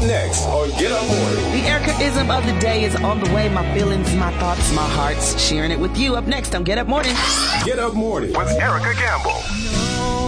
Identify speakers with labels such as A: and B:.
A: next on Get Up Morning.
B: The Erica-ism of the day is on the way. My feelings, my thoughts, my hearts. Sharing it with you. Up next on Get Up Morning.
A: Get Up Morning
C: with Erica Gamble.